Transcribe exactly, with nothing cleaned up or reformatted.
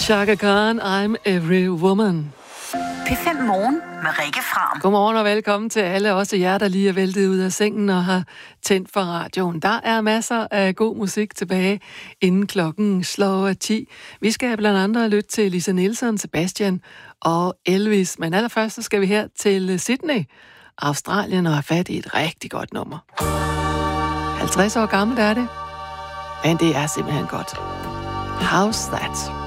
Chaka Khan, I'm Every Woman. P fem Morgen med Rikke Fram. Godmorgen og velkommen til alle, også jer, der lige er væltet ud af sengen og har tændt for radioen. Der er masser af god musik tilbage, inden klokken slår af ti. Vi skal blandt andet lytte til Lisa Nielsen, Sebastian og Elvis. Men allerførst så skal vi her til Sydney, Australien, og have fat i et rigtig godt nummer. halvtreds år gammelt er det, men det er simpelthen godt. How's that?